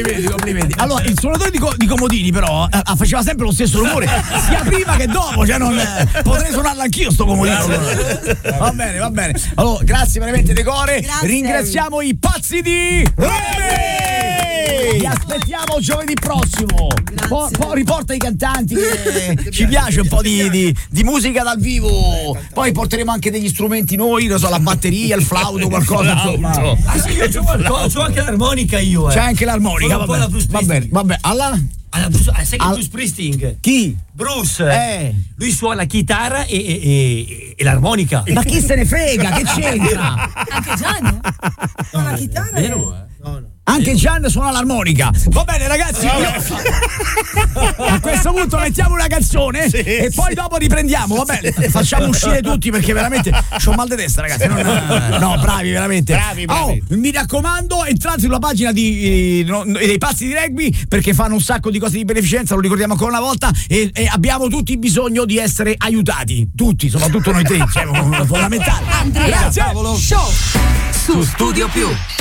complimenti. Allora, il suonatore di comodini, però, faceva sempre lo stesso rumore, sia prima che dopo. Cioè, non potrei suonarlo anch'io, sto comodino. Va bene. Allora, grazie veramente, Decore. Grazie. Ringraziamo i pazzi di Remy. Vi aspettiamo giovedì prossimo. Poi riporta i cantanti, che ci piace un po' di musica dal vivo. Poi porteremo anche degli strumenti noi, non so, la batteria, il flauto, qualcosa, insomma. Ah sì, io c'ho anche l'armonica io. C'è anche l'armonica, Sono un po' la Bruce vabbè. Sai che Bruce Springsteen? Chi? Bruce. Lui suona la chitarra e l'armonica. Ma chi se ne frega? Che c'entra? Anche Gianni? Con la chitarra? Vero? Anche Gian suona l'armonica. Va bene, ragazzi. A questo punto mettiamo una canzone e poi dopo riprendiamo. Va bene, facciamo uscire tutti perché veramente c'ho mal di testa, ragazzi. No, bravi, veramente. Bravi. Oh, mi raccomando, entrate sulla pagina dei pazzi di rugby perché fanno un sacco di cose di beneficenza. Lo ricordiamo ancora una volta. E abbiamo tutti bisogno di essere aiutati. Tutti, soprattutto noi tre. Siamo fondamentali. Andrea Grazie. Show Su Studio Più.